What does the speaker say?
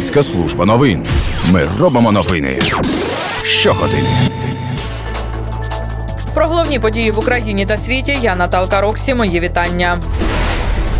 Українська служба новин. Ми робимо новини щогодини. Про головні події в Україні та світі я Наталка Роксі. Мої вітання.